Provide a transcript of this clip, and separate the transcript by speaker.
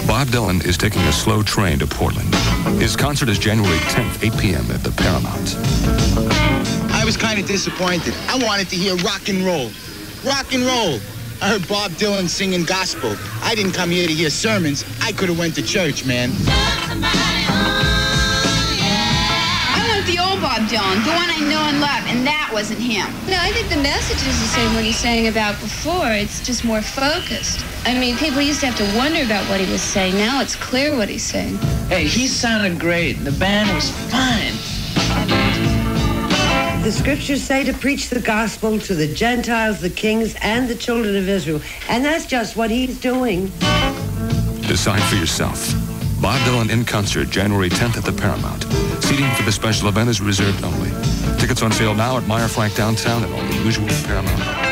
Speaker 1: Bob Dylan is taking a slow train to Portland. His concert is January 10th, 8 p.m. at the Paramount.
Speaker 2: I was kind of disappointed. I wanted to hear rock and roll. Rock and roll. I heard Bob Dylan singing gospel. I didn't come here to hear sermons. I could have went to church, man.
Speaker 3: I want the old Bob Dylan, the one I know and love, and that wasn't him.
Speaker 4: No, I think the message is the same what he sang about before. It's just more focused. I mean, people used to have to wonder about what he was saying. Now it's clear what he's saying.
Speaker 5: Hey, he sounded great. The band was fine.
Speaker 6: The scriptures say to preach the gospel to the Gentiles, the kings, and the children of Israel. And that's just what he's doing.
Speaker 1: Decide for yourself. Bob Dylan in concert, January 10th at the Paramount. Seating for the special event is reserved only. Tickets on sale now at Meyer Frank downtown and on the usual Paramount.